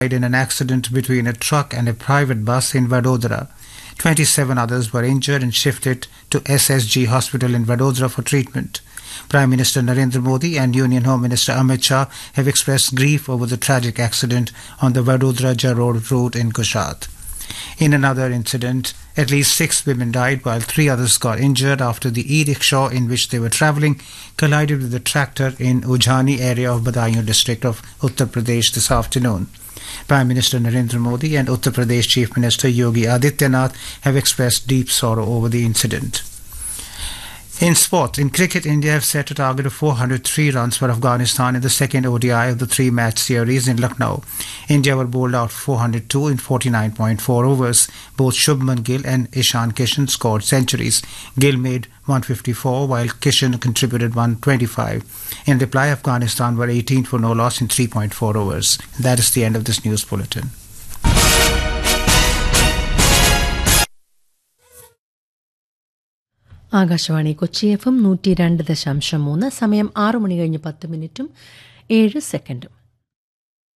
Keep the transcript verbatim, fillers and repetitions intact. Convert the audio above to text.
in an accident between a truck and a private bus in Vadodara. twenty-seven others were injured and shifted to S S G Hospital in Vadodara for treatment. Prime Minister Narendra Modi and Union Home Minister Amit Shah have expressed grief over the tragic accident on the Vadodara-Jarod road in Gujarat. In another incident, at least six women died while three others got injured after the e-rickshaw in which they were travelling collided with a tractor in Ujjani area of Badaयूं district of Uttar Pradesh this afternoon. Prime Minister Narendra Modi and Uttar Pradesh Chief Minister Yogi Adityanath have expressed deep sorrow over the incident. In sport, in cricket, India have set a target of four hundred three runs for Afghanistan in the second O D I of the three-match series in Lucknow. India were bowled out four hundred two in forty-nine point four overs. Both Shubman Gill and Ishan Kishan scored centuries. Gill made one fifty-four while Kishan contributed one twenty-five. In reply, Afghanistan were eighteen for no loss in three point four overs. That is the end of this news bulletin. Akashvani Kochi F M നൂറ്റി രണ്ട് ദശാംശം മൂന്ന് സമയം ആറു മണി കഴിഞ്ഞ് പത്ത് മിനിറ്റും ഏഴ് സെക്കൻഡും.